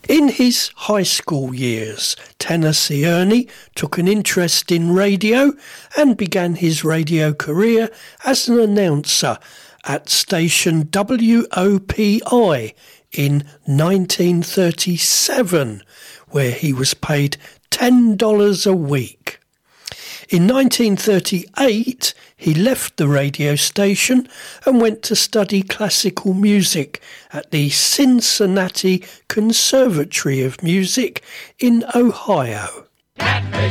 In his high school years, Tennessee Ernie took an interest in radio and began his radio career as an announcer at station WOPI in 1937, where he was paid $10 a week. In 1938, he left the radio station and went to study classical music at the Cincinnati Conservatory of Music in Ohio.